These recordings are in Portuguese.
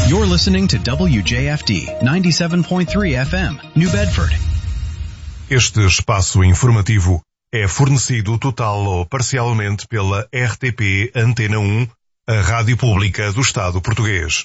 You're listening to WJFD 97.3 FM, New Bedford. Este espaço informativo é fornecido total ou parcialmente pela RTP Antena 1, a rádio pública do Estado português.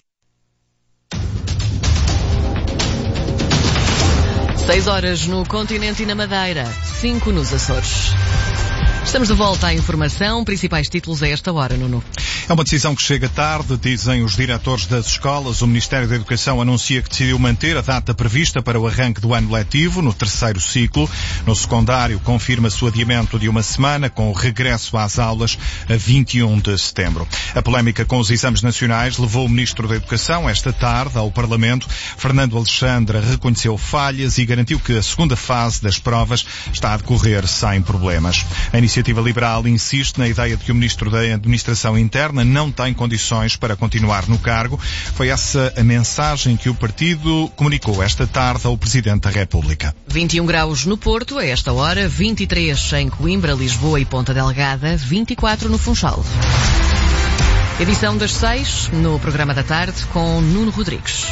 6 horas no continente e na Madeira, 5 nos Açores. Estamos de volta à informação, principais títulos a esta hora, Nuno. É uma decisão que chega tarde, dizem os diretores das escolas. O Ministério da Educação anuncia que decidiu manter a data prevista para o arranque do ano letivo, no terceiro ciclo. No secundário, confirma-se o adiamento de uma semana, com o regresso às aulas a 21 de setembro. A polémica com os exames nacionais levou o Ministro da Educação esta tarde ao Parlamento. Fernando Alexandre reconheceu falhas e garantiu que a segunda fase das provas está a decorrer sem problemas. A Iniciativa Liberal insiste na ideia de que o Ministro da Administração Interna não tem condições para continuar no cargo. Foi essa a mensagem que o partido comunicou esta tarde ao Presidente da República. 21 graus no Porto, a esta hora, 23 em Coimbra, Lisboa e Ponta Delgada, 24 no Funchal. Edição das 6, no programa da tarde, com Nuno Rodrigues.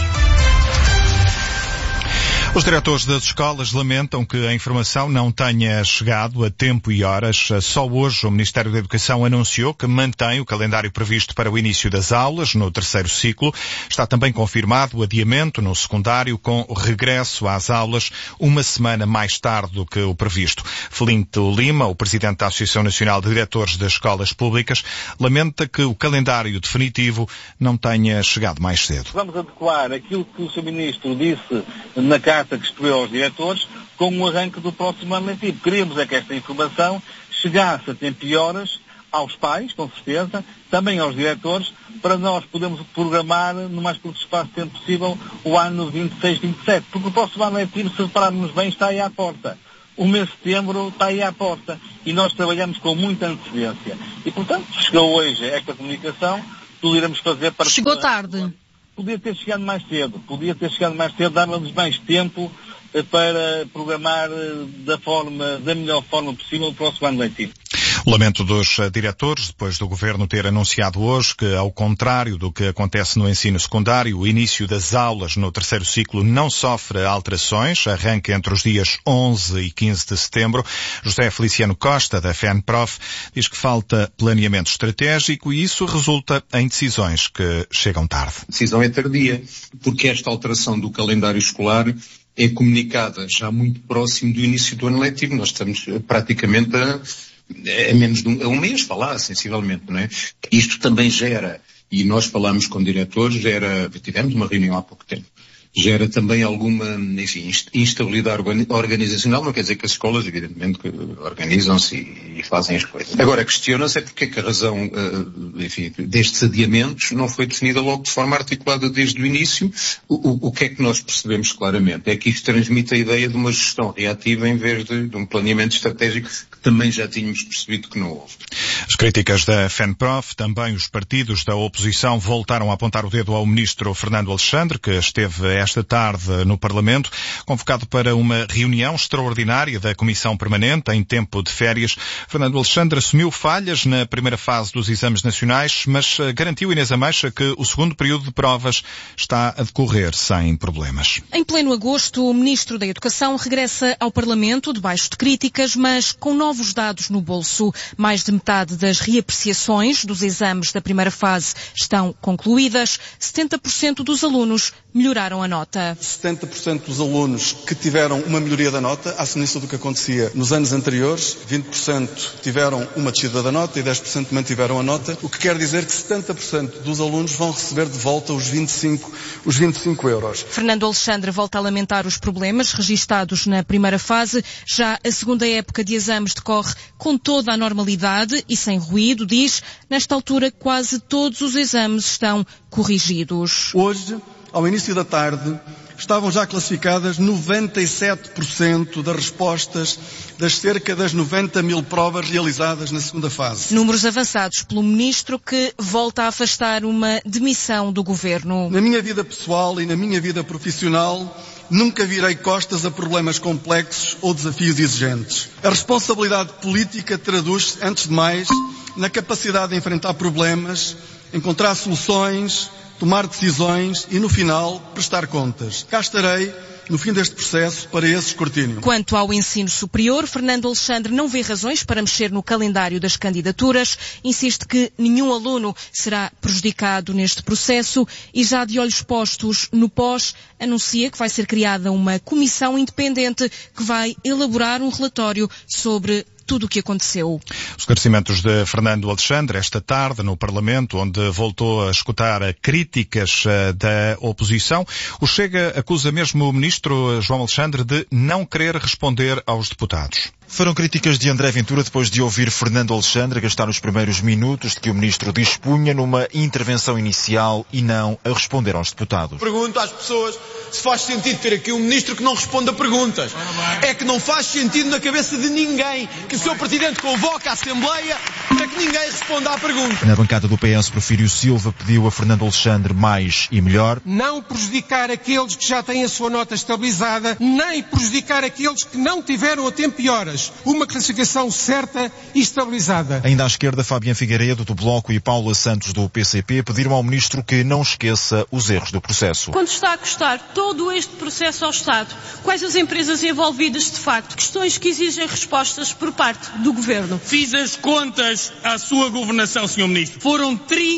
Os diretores das escolas lamentam que a informação não tenha chegado a tempo e horas. Só hoje o Ministério da Educação anunciou que mantém o calendário previsto para o início das aulas no terceiro ciclo. Está também confirmado o adiamento no secundário, com o regresso às aulas uma semana mais tarde do que o previsto. Felinto Lima, o presidente da Associação Nacional de Diretores das Escolas Públicas, lamenta que o calendário definitivo não tenha chegado mais cedo. Vamos adequar aquilo que o Sr. Ministro disse na carta que escreveu aos diretores com o arranque do próximo ano letivo. Queríamos é que esta informação chegasse a tempo e horas aos pais, com certeza, também aos diretores, para nós podermos programar no mais curto espaço de tempo possível o ano 26-27, porque o próximo ano letivo, se repararmos bem, está aí à porta. O mês de setembro está aí à porta e nós trabalhamos com muita antecedência. E, portanto, chegou hoje esta comunicação, tudo iremos fazer para... Chegou tarde. Podia ter chegado mais cedo, dava-nos mais tempo para programar da melhor forma possível o próximo ano letivo. O lamento dos diretores, depois do Governo ter anunciado hoje que, ao contrário do que acontece no ensino secundário, o início das aulas no terceiro ciclo não sofre alterações, arranca entre os dias 11 e 15 de setembro. José Feliciano Costa, da FENPROF, diz que falta planeamento estratégico e isso resulta em decisões que chegam tarde. A decisão é tardia, porque esta alteração do calendário escolar é comunicada já muito próximo do início do ano letivo. Nós estamos praticamente a menos de um mês, sensivelmente, não é? Isto também gera, e nós falámos com diretores, tivemos uma reunião há pouco tempo, gera também alguma, instabilidade organizacional. Não quer dizer que as escolas, evidentemente, organizam-se e fazem as coisas. Agora, questiona-se é porque é que a razão, destes adiamentos não foi definida logo de forma articulada desde o início. O que é que nós percebemos claramente? É que isto transmite a ideia de uma gestão reativa em vez de um planeamento estratégico, que também já tínhamos percebido que não houve. As críticas da FENPROF, também os partidos da oposição voltaram a apontar o dedo ao ministro Fernando Alexandre, que esteve esta tarde no Parlamento, convocado para uma reunião extraordinária da Comissão Permanente em tempo de férias. Fernando Alexandre assumiu falhas na primeira fase dos exames nacionais, mas garantiu, Inês Ameixa, que o segundo período de provas está a decorrer sem problemas. Em pleno agosto, o Ministro da Educação regressa ao Parlamento, debaixo de críticas, mas com novos dados no bolso. Mais de metade das reapreciações dos exames da primeira fase estão concluídas. 70% dos alunos melhoraram a nota. 70% dos alunos que tiveram uma melhoria da nota, à semelhança do que acontecia nos anos anteriores, 20% tiveram uma descida da nota e 10% mantiveram a nota, o que quer dizer que 70% dos alunos vão receber de volta os 25 euros. Fernando Alexandre volta a lamentar os problemas registados na primeira fase. Já a segunda época de exames decorre com toda a normalidade e sem ruído, diz. Nesta altura, quase todos os exames estão corrigidos. Hoje, ao início da tarde, estavam já classificadas 97% das respostas das cerca das 90 mil provas realizadas na segunda fase. Números avançados pelo Ministro, que volta a afastar uma demissão do Governo. Na minha vida pessoal e na minha vida profissional, nunca virei costas a problemas complexos ou desafios exigentes. A responsabilidade política traduz-se, antes de mais, na capacidade de enfrentar problemas, encontrar soluções, tomar decisões e, no final, prestar contas. Cá estarei no fim deste processo para esse escrutínio. Quanto ao ensino superior, Fernando Alexandre não vê razões para mexer no calendário das candidaturas, insiste que nenhum aluno será prejudicado neste processo e, já de olhos postos no pós, anuncia que vai ser criada uma comissão independente que vai elaborar um relatório sobre tudo o que aconteceu. Os esclarecimentos de Fernando Alexandre esta tarde no Parlamento, onde voltou a escutar críticas da oposição. O Chega acusa mesmo o ministro João Alexandre de não querer responder aos deputados. Foram críticas de André Ventura depois de ouvir Fernando Alexandre gastar os primeiros minutos de que o ministro dispunha numa intervenção inicial e não a responder aos deputados. Pergunto às pessoas se faz sentido ter aqui um ministro que não responde a perguntas. É que não faz sentido na cabeça de ninguém que o seu Presidente convoca a Assembleia para que ninguém responda à pergunta. Na bancada do PS, Porfírio Silva pediu a Fernando Alexandre mais e melhor. Não prejudicar aqueles que já têm a sua nota estabilizada, nem prejudicar aqueles que não tiveram a tempo e horas. Uma classificação certa e estabilizada. Ainda à esquerda, Fabián Figueiredo, do Bloco, e Paula Santos, do PCP, pediram ao Ministro que não esqueça os erros do processo. Quanto está a custar todo este processo ao Estado? Quais as empresas envolvidas de facto? Questões que exigem respostas por parte do Governo. Fiz as contas à sua governação, Sr. Ministro. Foram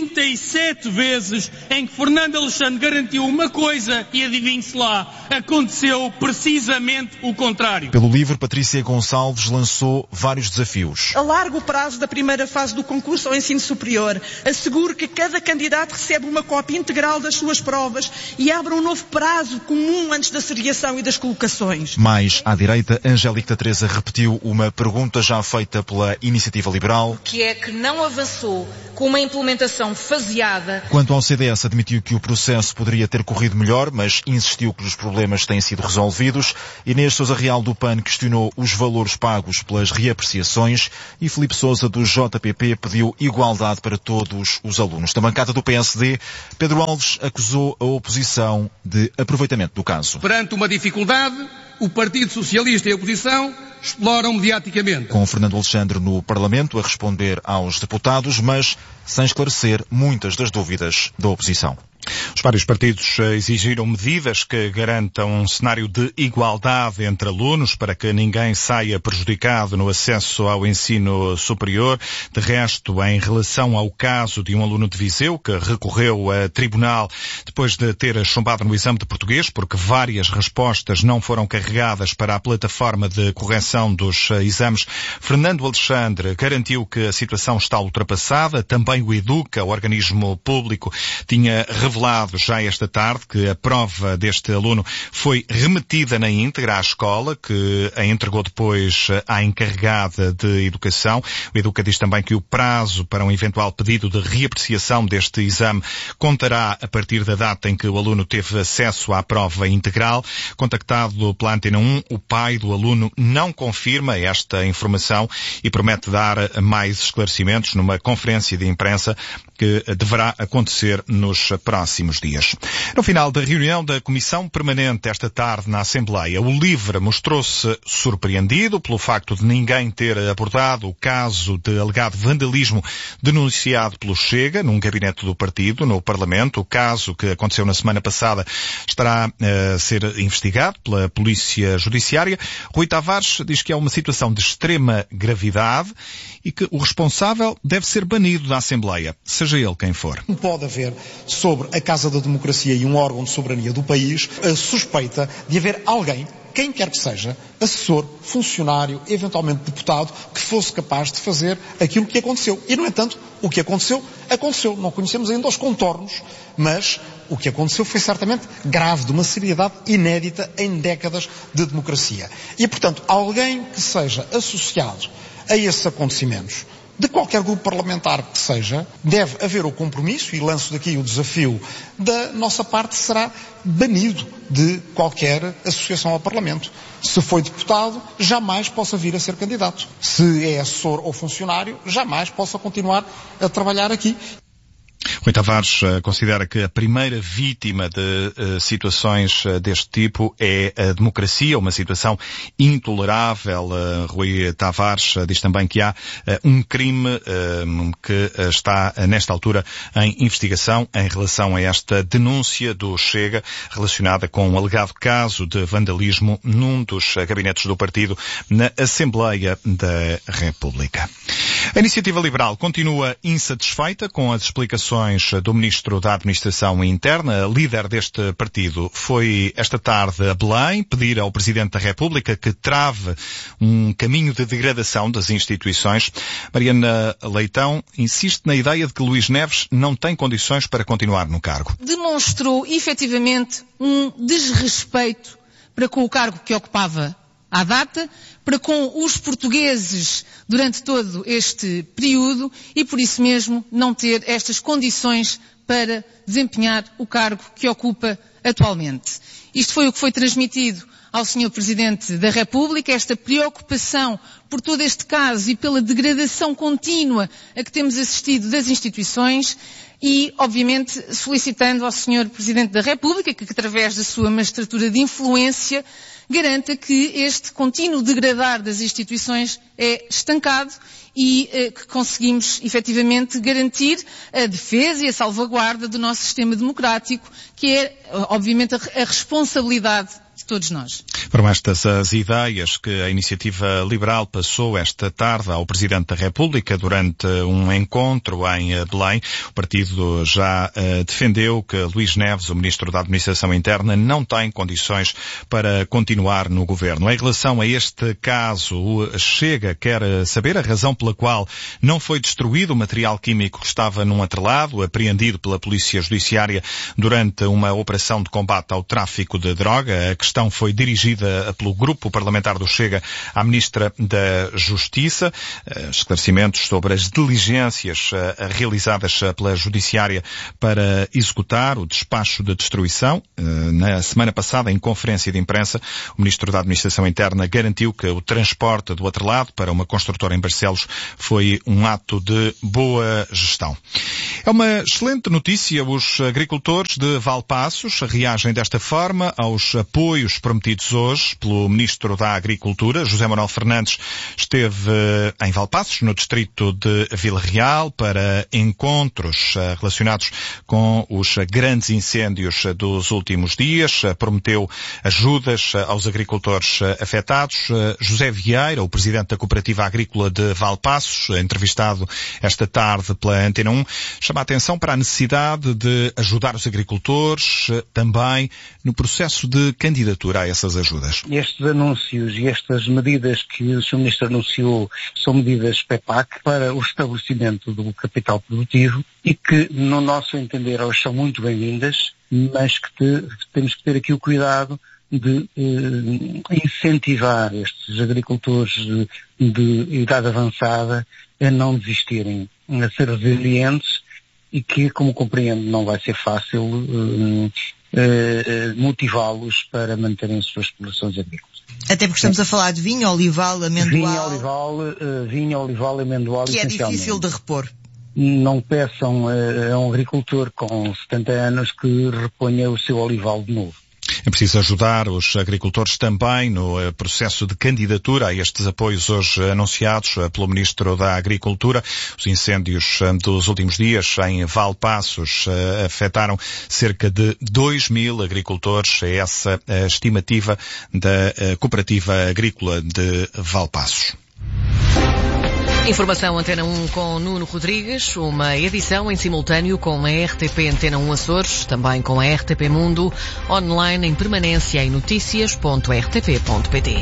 37 vezes em que Fernando Alexandre garantiu uma coisa e, adivinhe-se lá, aconteceu precisamente o contrário. Pelo LIVRE, Patrícia Gonçalves lançou vários desafios. Alargue o prazo da primeira fase do concurso ao ensino superior, assegure que cada candidato recebe uma cópia integral das suas provas e abra um novo prazo comum antes da seriação e das colocações. Mais à direita, Angélica Teresa repetiu uma pergunta já feita pela Iniciativa Liberal. Que é que não avançou com uma implementação faseada. Quanto ao CDS, admitiu que o processo poderia ter corrido melhor, mas insistiu que os problemas têm sido resolvidos. Inês Sousa Real, do PAN, questionou os valores pagos pelas reapreciações e Filipe Sousa, do JPP, pediu igualdade para todos os alunos. Da bancada do PSD, Pedro Alves acusou a oposição de aproveitamento do caso. Perante uma dificuldade, o Partido Socialista e a oposição exploram mediaticamente. Com Fernando Alexandre no Parlamento a responder aos deputados, mas sem esclarecer muitas das dúvidas da oposição. Os vários partidos exigiram medidas que garantam um cenário de igualdade entre alunos para que ninguém saia prejudicado no acesso ao ensino superior. De resto, em relação ao caso de um aluno de Viseu que recorreu a tribunal depois de ter chumbado no exame de português porque várias respostas não foram carregadas para a plataforma de correção dos exames, Fernando Alexandre garantiu que a situação está ultrapassada. Também o Educa, o organismo público, tinha revelado já esta tarde que a prova deste aluno foi remetida na íntegra à escola, que a entregou depois à encarregada de educação. O Educa diz também que o prazo para um eventual pedido de reapreciação deste exame contará a partir da data em que o aluno teve acesso à prova integral. Contactado pela Antena 1, o pai do aluno não confirma esta informação e promete dar mais esclarecimentos numa conferência de imprensa que deverá acontecer nos próximos dias. No final da reunião da Comissão Permanente esta tarde na Assembleia, o LIVRE mostrou-se surpreendido pelo facto de ninguém ter abordado o caso de alegado vandalismo denunciado pelo Chega num gabinete do partido no Parlamento. O caso, que aconteceu na semana passada, estará a ser investigado pela Polícia Judiciária. Rui Tavares diz que é uma situação de extrema gravidade e que o responsável deve ser banido da Assembleia, seja ele quem for. Pode haver sobre a Casa da Democracia e um órgão de soberania do país a suspeita de haver alguém, quem quer que seja, assessor, funcionário, eventualmente deputado, que fosse capaz de fazer aquilo que aconteceu. E, no entanto, o que aconteceu, aconteceu. Não conhecemos ainda os contornos, mas o que aconteceu foi certamente grave, de uma seriedade inédita em décadas de democracia. E, portanto, alguém que seja associado a esses acontecimentos, de qualquer grupo parlamentar que seja, deve haver o compromisso, e lanço daqui o desafio da nossa parte, será banido de qualquer associação ao Parlamento. Se foi deputado, jamais possa vir a ser candidato. Se é assessor ou funcionário, jamais possa continuar a trabalhar aqui. Rui Tavares considera que a primeira vítima de situações deste tipo é a democracia, uma situação intolerável. Rui Tavares diz também que há um crime que está, nesta altura, em investigação em relação a esta denúncia do Chega relacionada com um alegado caso de vandalismo num dos gabinetes do partido na Assembleia da República. A Iniciativa Liberal continua insatisfeita com as explicações do Ministro da Administração Interna. A líder deste partido foi esta tarde a Belém pedir ao Presidente da República que trave um caminho de degradação das instituições. Mariana Leitão insiste na ideia de que Luís Neves não tem condições para continuar no cargo. Demonstrou efetivamente um desrespeito para com o cargo que ocupava à data, para com os portugueses durante todo este período e por isso mesmo não ter estas condições para desempenhar o cargo que ocupa atualmente. Isto foi o que foi transmitido ao Sr. Presidente da República, esta preocupação por todo este caso e pela degradação contínua a que temos assistido das instituições e, obviamente, solicitando ao Sr. Presidente da República que, através da sua magistratura de influência, garanta que este contínuo degradar das instituições é estancado e que conseguimos, efetivamente, garantir a defesa e a salvaguarda do nosso sistema democrático, que é, obviamente, a responsabilidade de todos nós. Foram estas as ideias que a Iniciativa Liberal passou esta tarde ao Presidente da República durante um encontro em Belém. O partido já defendeu que Luís Neves, o Ministro da Administração Interna, não tem condições para continuar no Governo. Em relação a este caso, o Chega quer saber a razão pela qual não foi destruído o material químico que estava num atrelado, apreendido pela Polícia Judiciária durante uma operação de combate ao tráfico de droga. A questão foi dirigida pelo Grupo Parlamentar do Chega à Ministra da Justiça. Esclarecimentos sobre as diligências realizadas pela Judiciária para executar o despacho de destruição. Na semana passada, em conferência de imprensa, o Ministro da Administração Interna garantiu que o transporte do atrelado para uma construtora em Barcelos foi um ato de boa gestão. É uma excelente notícia. Os agricultores de Valpaços reagem desta forma aos apoios prometidos hoje pelo Ministro da Agricultura. José Manuel Fernandes esteve em Valpaços, no distrito de Vila Real, para encontros relacionados com os grandes incêndios dos últimos dias. Prometeu ajudas aos agricultores afetados. José Vieira, o presidente da Cooperativa Agrícola de Valpaços, entrevistado esta tarde pela Antena 1, chama a atenção para a necessidade de ajudar os agricultores também no processo de candidatura a essas ajudas. Estes anúncios e estas medidas que o Sr. Ministro anunciou são medidas PEPAC para o estabelecimento do capital produtivo e que, no nosso entender, elas são muito bem-vindas, mas que temos que ter aqui o cuidado de incentivar estes agricultores de idade avançada a não desistirem, a ser resilientes e que, como compreendo, não vai ser fácil motivá-los para manterem as suas explorações agrícolas. Até porque estamos a falar de vinho, olival, amendoal. Vinho, olival, amendoal. Que é difícil de repor. Não peçam a um agricultor com 70 anos que reponha o seu olival de novo. É preciso ajudar os agricultores também no processo de candidatura a estes apoios hoje anunciados pelo Ministro da Agricultura. Os incêndios dos últimos dias em Valpaços afetaram cerca de 2.000 agricultores. É essa a estimativa da Cooperativa Agrícola de Valpaços. Informação Antena 1 com Nuno Rodrigues, uma edição em simultâneo com a RTP Antena 1 Açores, também com a RTP Mundo, online em permanência em noticias.rtp.pt.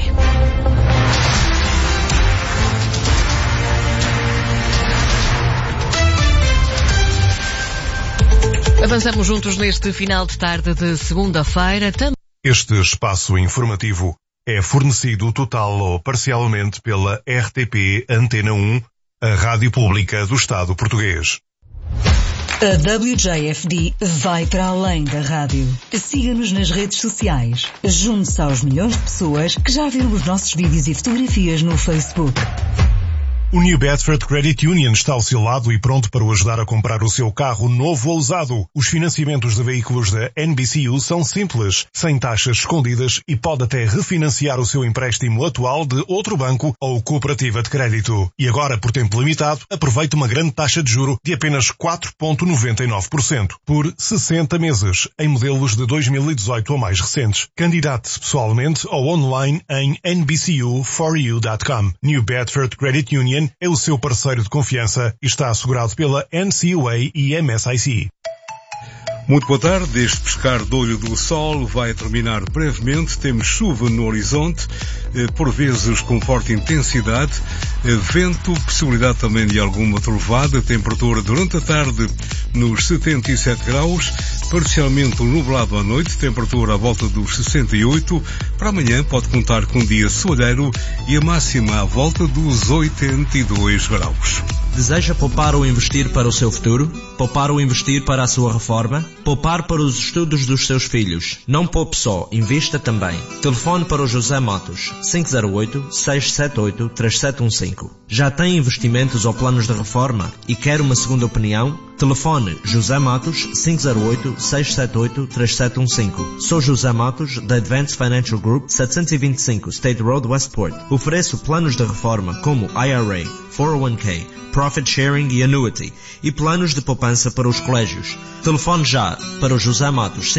Avançamos juntos neste final de tarde de segunda-feira. Este espaço informativo é fornecido total ou parcialmente pela RTP Antena 1, a Rádio Pública do Estado Português. A WJFD vai para além da rádio. Siga-nos nas redes sociais. Junte-se aos milhões de pessoas que já viram os nossos vídeos e fotografias no Facebook. O New Bedford Credit Union está ao seu lado e pronto para o ajudar a comprar o seu carro novo ou usado. Os financiamentos de veículos da NBCU são simples, sem taxas escondidas e pode até refinanciar o seu empréstimo atual de outro banco ou cooperativa de crédito. E agora, por tempo limitado, aproveite uma grande taxa de juro de apenas 4,99% por 60 meses, em modelos de 2018 ou mais recentes. Candidate-se pessoalmente ou online em nbcu4u.com. New Bedford Credit Union é o seu parceiro de confiança e está assegurado pela NCUA e MSIC. Muito boa tarde. Este pescar de olho do sol vai terminar brevemente. Temos chuva no horizonte, por vezes com forte intensidade, vento, possibilidade também de alguma trovada, temperatura durante a tarde nos 77 graus, parcialmente nublado à noite, temperatura à volta dos 68. Para amanhã pode contar com um dia soalheiro e a máxima à volta dos 82 graus. Deseja poupar ou investir para o seu futuro? Poupar ou investir para a sua reforma? Poupar para os estudos dos seus filhos? Não poupe só, invista também. Telefone para o José Matos, 508-678-3715. Já tem investimentos ou planos de reforma e quer uma segunda opinião? Telefone José Matos, 508-678-3715. Sou José Matos, da Advanced Financial Group, 725 State Road, Westport. Ofereço planos de reforma como IRA, 401k, Profit Sharing e Annuity, e planos de poupança para os colégios. Telefone já para o José Matos,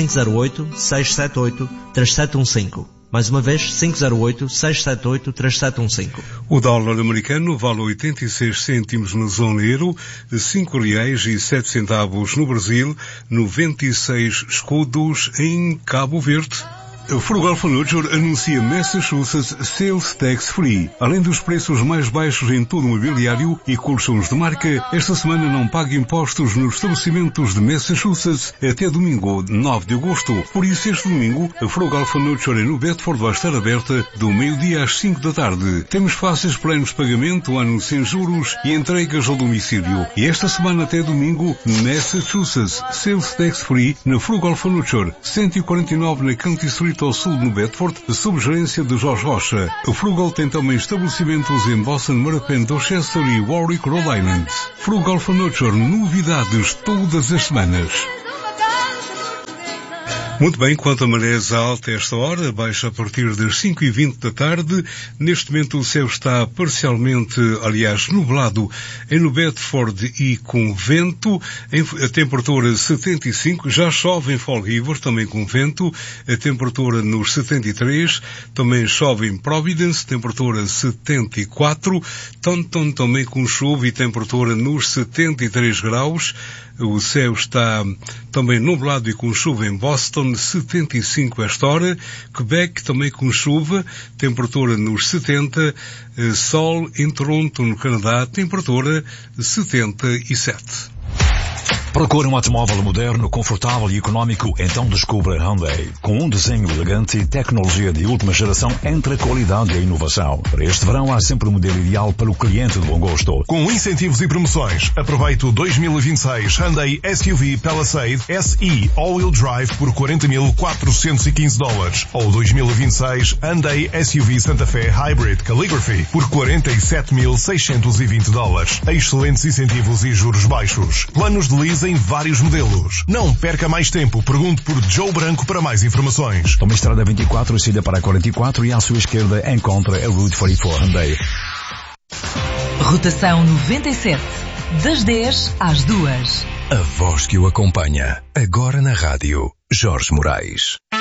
508-678-3715. Mais uma vez, 508-678-3715. O dólar americano vale 86 cêntimos na zona euro, R$5,07 no Brasil, 96 escudos em Cabo Verde. A Frugal Furniture anuncia Massachusetts Sales Tax Free. Além dos preços mais baixos em todo o mobiliário e colchões de marca, esta semana não paga impostos nos estabelecimentos de Massachusetts até domingo, 9 de agosto. Por isso, este domingo, a Frugal Furniture no Bedford vai estar aberta do meio-dia às 5 da tarde. Temos fáceis planos de pagamento, ano sem juros e entregas ao domicílio. E esta semana até domingo, Massachusetts Sales Tax Free na Frugal Furniture, 149 na County Street ao sul no Bedford, sob gerência de Jorge Rocha. A Frugal tem também estabelecimentos em Boston, Mattapan, Dorchester e Warwick, Rhode Island. Frugal Furniture, novidades todas as semanas. Muito bem, quanto a marés alta a esta hora, baixa a partir das 5h20 da tarde. Neste momento o céu está parcialmente, aliás, nublado no Bedford e com vento. A temperatura 75, já chove em Fall River, também com vento. A temperatura nos 73, também chove em Providence, temperatura 74. Taunton também com chuva e temperatura nos 73 graus. O céu está também nublado e com chuva em Boston, 75 esta hora. Quebec também com chuva, temperatura nos 70. Sol em Toronto, no Canadá, temperatura 77. Procure um automóvel moderno, confortável e económico? Então descubra Hyundai. Com um desenho elegante e tecnologia de última geração entre a qualidade e a inovação. Para este verão há sempre o modelo ideal para o cliente de bom gosto. Com incentivos e promoções, aproveite o 2026 Hyundai SUV Palisade SE All-Wheel Drive por $40.415 ou 2026 Hyundai SUV Santa Fe Hybrid Calligraphy por $47.620. Excelentes incentivos e juros baixos. Planos de lease em vários modelos. Não perca mais tempo. Pergunte por Joe Branco para mais informações. Toma a estrada 24, saída para a 44 e à sua esquerda encontra a Route 44 Hyundai. Rotação 97. Das 10 às 2. A voz que o acompanha. Agora na rádio. Jorge Moraes.